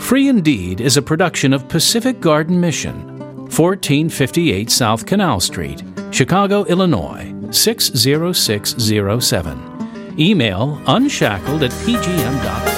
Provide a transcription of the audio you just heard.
Free Indeed is a production of Pacific Garden Mission, 1458 South Canal Street, Chicago, Illinois, 60607. Email unshackled@pgm.com.